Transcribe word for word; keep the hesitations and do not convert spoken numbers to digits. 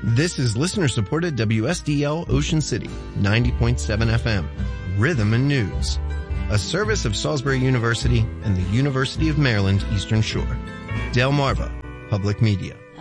This is listener-supported W S D L Ocean City, ninety point seven F M, Rhythm and News, a service of Salisbury University and the University of Maryland Eastern Shore. Delmarva Public Media.